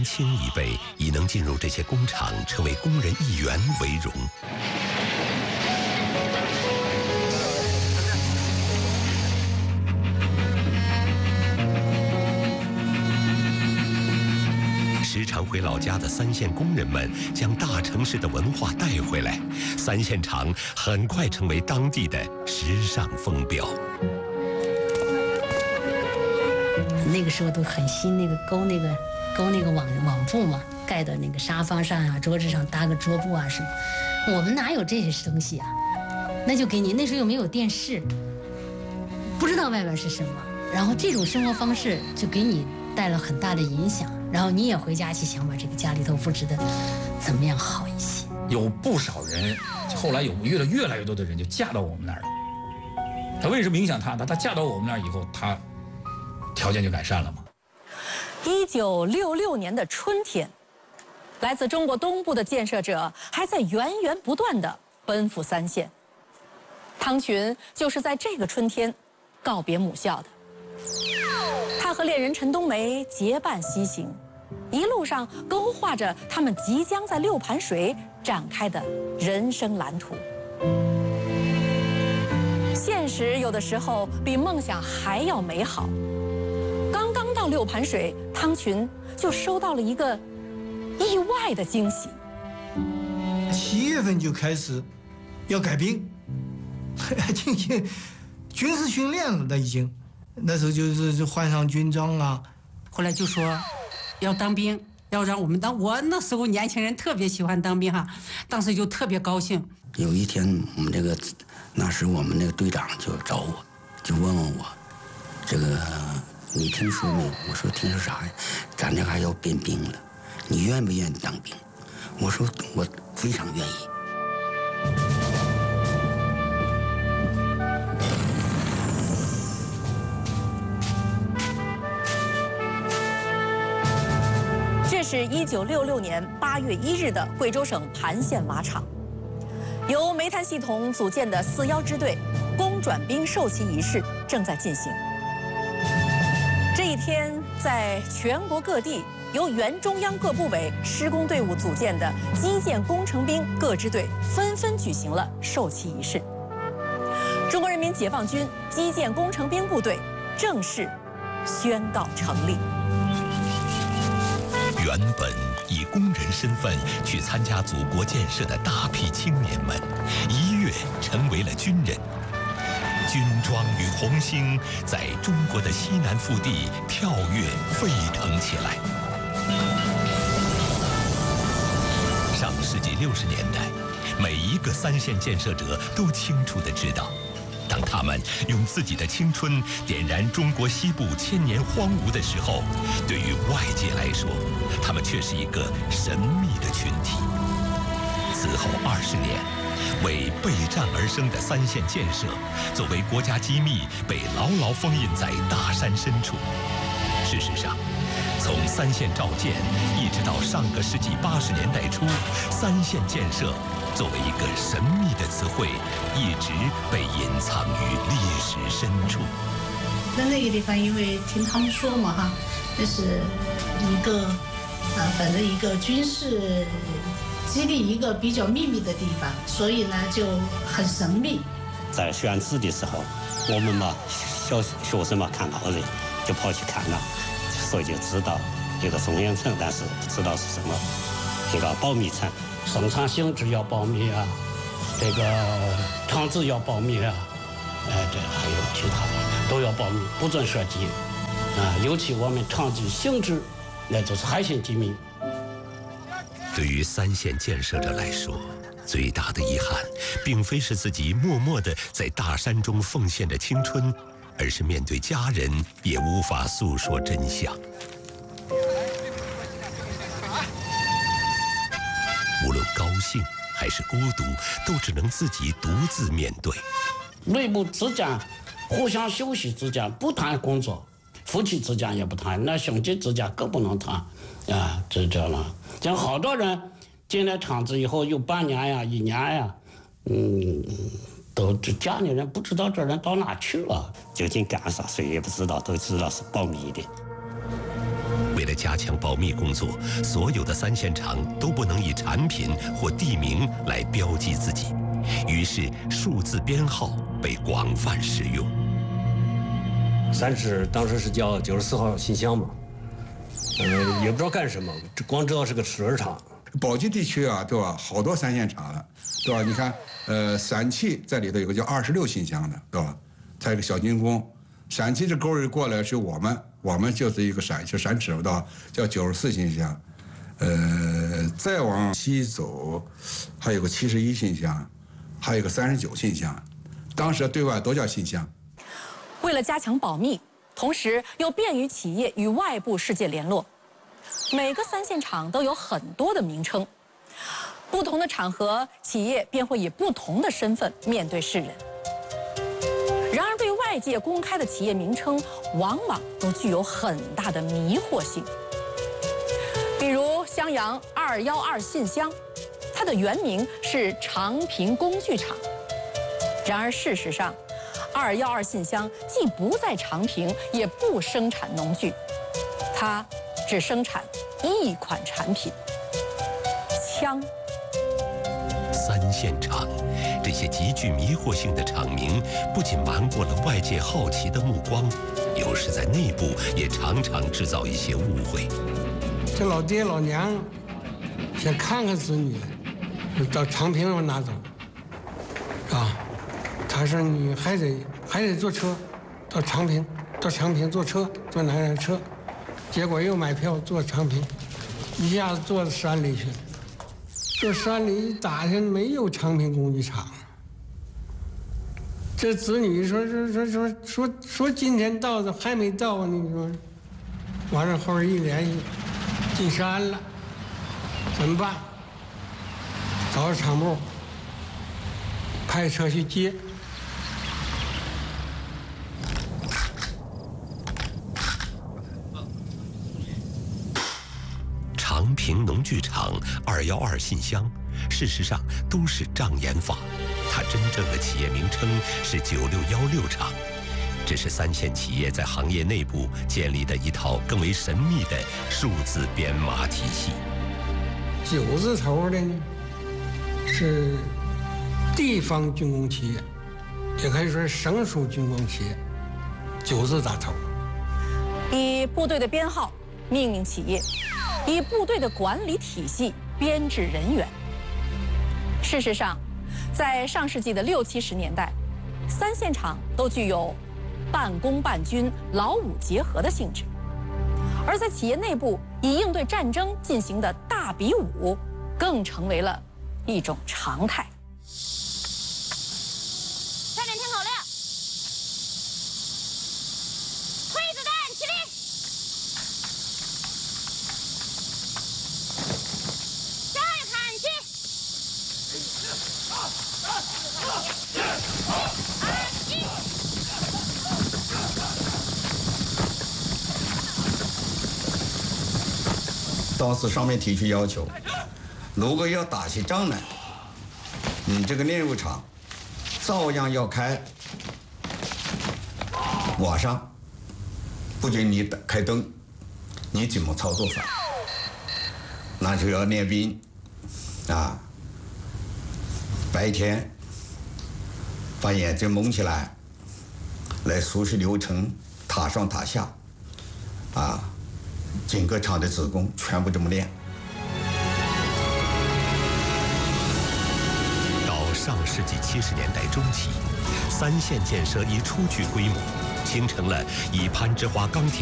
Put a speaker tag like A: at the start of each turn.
A: 轻一辈以能进入这些工厂成为工人一员为荣。时常回老家的三线工人们将大城市的文化带回来，三线厂很快成为当地的时尚风标。
B: 那个时候都很新，那个勾那个网布嘛，盖到那个沙发上啊，桌子上搭个桌布啊什么。我们哪有这些东西啊？那就给你，那时候又没有电视，不知道外边是什么，然后这种生活方式就给你带了很大的影响。然后你也回家去想把这个家里头布置的怎么样好一些。
C: 有不少人，后来有越来越多的人就嫁到我们那儿了。他为什么影响他？他嫁到我们那儿以后，他条件就改善了嘛。
D: 1966年的春天，来自中国东部的建设者还在源源不断地奔赴三线。汤群就是在这个春天告别母校的。他和恋人陈冬梅结伴西行，一路上勾画着他们即将在六盘水展开的人生蓝图。现实有的时候比梦想还要美好。刚刚到六盘水，汤群就收到了一个意外的惊喜。
E: 7月份就开始要改兵，进行军事训练了，已经。那时候就换上军装啊，
F: 后来就说要当兵，要让我们当。我那时候年轻人特别喜欢当兵哈，当时就特别高兴。
G: 有一天，那时我们那个队长就找我，就问问我，你听说没有？我说听说啥呀？咱这还要变兵了，你愿不愿意当兵？我说我非常愿意。
D: 这是1966年8月1日的贵州省盘县瓦厂，由煤炭系统组建的41支队工转兵授旗仪式正在进行。这一天，在全国各地由原中央各部委施工队伍组建的基建工程兵各支队纷纷举行了授旗仪式。中国人民解放军基建工程兵部队正式宣告成立。
A: 原本以工人身份去参加祖国建设的大批青年们，一跃成为了军人。军装与红星在中国的西南腹地跳跃沸腾起来。上世纪60年代，每一个三线建设者都清楚地知道，当他们用自己的青春点燃中国西部千年荒芜的时候，对于外界来说，他们却是一个神秘的群体。此后20年，为备战而生的三线建设，作为国家机密，被牢牢封印在大山深处。事实上，从三线召建一直到上个世纪80年代初，三线建设作为一个神秘的词汇，一直被隐藏于历史深处。
H: 在那个地方，因为听他们说嘛哈，这是一个反正一个军事基地，一个比较秘密的地方，所以呢就很神秘。
I: 在选址的时候，我们嘛小学生嘛看到人就跑去看了，所以就知道一个中央城，但是不知道是什么一个保密城。
J: 生产性质要保密啊，这个厂址要保密啊，这还有其他的都要保密，不准涉及啊。尤其我们厂址性质，那就是核心机密。
A: 对于三线建设者来说，最大的遗憾，并非是自己默默地在大山中奉献着青春，而是面对家人也无法诉说真相。无论高兴还是孤独，都只能自己独自面对。
J: 内部之间互相休息之间不谈工作，夫妻之间也不谈，那兄弟之间更不能谈啊，这了。像好多人进了厂子以后有半年呀、1年呀，都这家里人不知道这人到哪去了，
I: 究竟干啥谁也不知道，都知道是保密的。
A: 为了加强保密工作，所有的三线厂都不能以产品或地名来标记自己，于是数字编号被广泛使用。
K: 三尺当时是叫94号信箱嘛，也不知道干什么，光知道是个齿轮厂。
L: 宝鸡地区啊，对吧？好多三线厂了，对吧？你看，陕汽在里头有个叫26信箱的，对吧？它有个小金工，陕汽这沟儿过来是我们就是一个陕齿，对吧？叫94信箱，再往西走，还有个71信箱，还有个39信箱，当时对外都叫信箱。
D: 为了加强保密，同时又便于企业与外部世界联络，每个三线厂都有很多的名称，不同的场合，企业便会以不同的身份面对世人。然而，对外界公开的企业名称，往往都具有很大的迷惑性。比如襄阳212信箱，它的原名是长平工具厂，然而事实上，212信箱既不在长平，也不生产农具，它只生产一款产品——枪。
A: 三线厂，这些极具迷惑性的厂名，不仅瞒过了外界好奇的目光，有时在内部也常常制造一些误会。
E: 这老爹老娘想看看子女，到长平上拿走，啊，他说你还得坐车到长平坐车坐哪辆车，结果又买票坐长平，一下子坐到山里去了。这山里一打听没有长平工具厂，这子女说今天到的还没到啊，你说，完了后一联系，进山了，怎么办？找到厂部，派车去接。
A: 长平农具厂212信箱，事实上都是障眼法。它真正的企业名称是9616厂，这是三线企业在行业内部建立的一套更为神秘的数字编码体系。
E: 9字头的呢，是地方军工企业，也可以说是省属军工企业，9字打头。
D: 以部队的编号命名企业，以部队的管理体系编制人员。事实上，在上世纪的60、70年代，三线厂都具有半工半军、劳武结合的性质，而在企业内部以应对战争进行的大比武，更成为了一种常态。
M: 下面听口令，推子弹，起立！向右看齐。
N: 当时上面提出要求，如果要打起仗来，你这个炼油厂照样要开，晚上不准你开灯，你怎么操作法？那就要练兵啊，白天把眼睛蒙起来，来熟悉流程，塔上塔下，啊。整个厂的职工全部这么练。
A: 到上世纪70年代中期，三线建设已初具规模，形成了以攀枝花钢铁